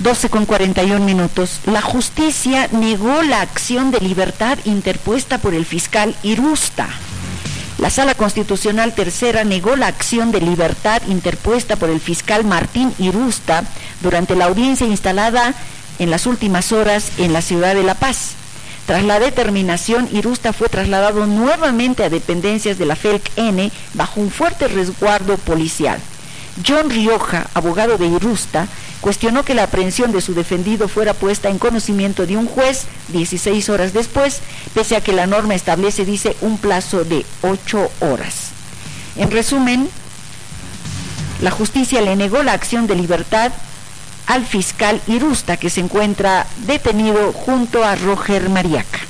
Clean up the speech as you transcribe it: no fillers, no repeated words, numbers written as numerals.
12:41. La justicia negó la acción de libertad interpuesta por el fiscal Irusta. La Sala Constitucional Tercera negó la acción de libertad interpuesta por el fiscal Martín Irusta durante la audiencia instalada en las últimas horas en la ciudad de La Paz. Tras la determinación, Irusta fue trasladado nuevamente a dependencias de la FELC-N bajo un fuerte resguardo policial. John Rioja, abogado de Irusta, cuestionó que la aprehensión de su defendido fuera puesta en conocimiento de un juez 16 horas después, pese a que la norma establece, dice, un plazo de 8 horas. En resumen, la justicia le negó la acción de libertad al fiscal Irusta, que se encuentra detenido junto a Roger Mariaca.